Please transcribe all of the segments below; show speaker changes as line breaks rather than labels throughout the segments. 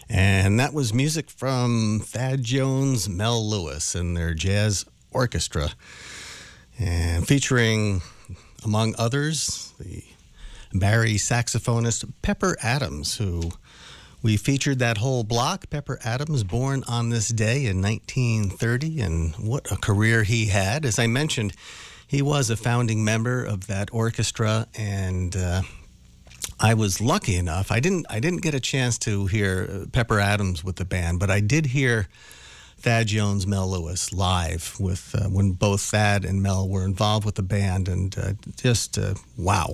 And that was music from Thad Jones, Mel Lewis, and their jazz orchestra. And featuring, among others, the Barry saxophonist Pepper Adams, who we featured that whole block. Pepper Adams, born on this day in 1930, and what a career he had. As I mentioned, he was a founding member of that orchestra, and I was lucky enough. I didn't get a chance to hear Pepper Adams with the band, but I did hear Thad Jones, Mel Lewis live with when both Thad and Mel were involved with the band, and wow.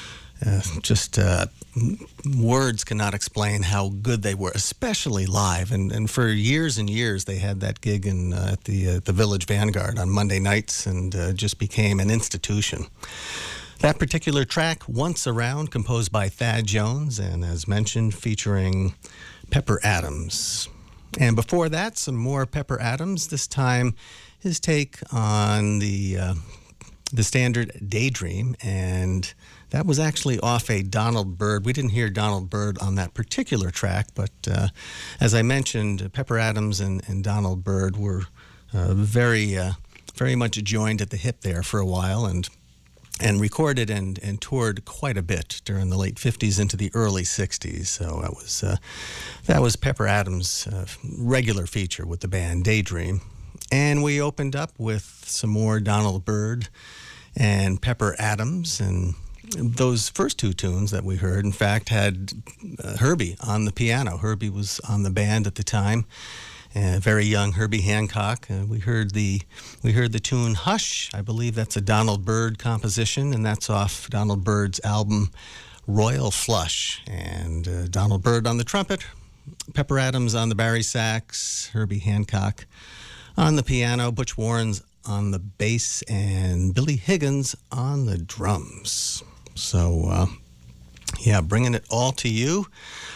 Words cannot explain how good they were, especially live. And for years and years, they had that gig at the Village Vanguard on Monday nights, and just became an institution. That particular track, Once Around, composed by Thad Jones, and as mentioned, featuring Pepper Adams. And before that, some more Pepper Adams, this time his take on the standard Daydream, and that was actually off a Donald Byrd. We didn't hear Donald Byrd on that particular track, but as I mentioned, Pepper Adams and Donald Byrd were very much joined at the hip there for a while, and recorded and toured quite a bit during the late 50s into the early 60s. So that was Pepper Adams' regular feature with the band, Daydream. And we opened up with some more Donald Byrd and Pepper Adams, and those first two tunes that we heard, in fact, had Herbie on the piano. Herbie was on the band at the time, very young Herbie Hancock. We heard the tune Hush. I believe that's a Donald Byrd composition, and that's off Donald Byrd's album Royal Flush. And Donald Byrd on the trumpet, Pepper Adams on the Barry sax, Herbie Hancock on the piano, Butch Warren's on the bass, and Billy Higgins on the drums. So, bringing it all to you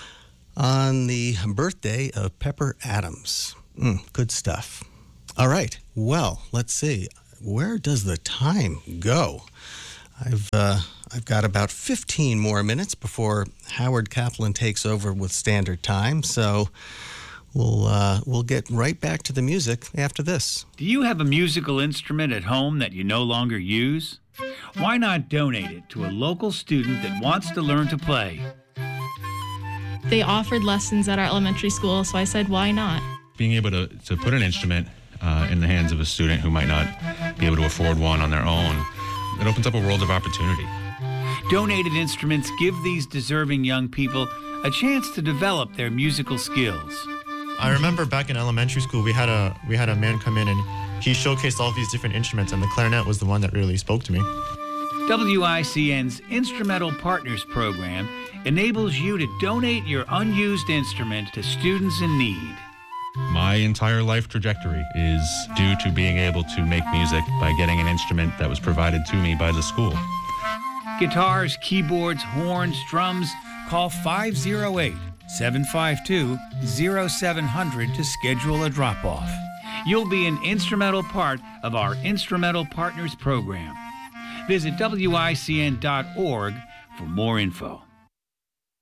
on the birthday of Pepper Adams. Good stuff. All right. Well, let's see. Where does the time go? I've got about 15 more minutes before Howard Kaplan takes over with Standard Time. So we'll get right back to the music after this.
Do you have a musical instrument at home that you no longer use? Why not donate it to a local student that wants to learn to play?
They offered lessons at our elementary school, so I said, why not?
Being able to put an instrument in the hands of a student who might not be able to afford one on their own, it opens up a world of opportunity.
Donated instruments give these deserving young people a chance to develop their musical skills.
I remember back in elementary school, we had a man come in and he showcased all these different instruments, and the clarinet was the one that really spoke to me.
WICN's Instrumental Partners Program enables you to donate your unused instrument to students in need.
My entire life trajectory is due to being able to make music by getting an instrument that was provided to me by the school.
Guitars, keyboards, horns, drums, call 508-752-0700 to schedule a drop-off. You'll be an instrumental part of our Instrumental Partners Program. Visit WICN.org for more info.